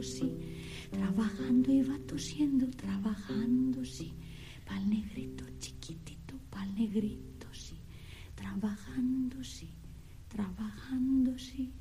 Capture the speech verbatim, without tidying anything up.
sí, trabajando iba tosiendo, trabajando, sí, pa'l negrito chiquitito, pa'l negrito, sí, trabajando, sí, trabajando, sí.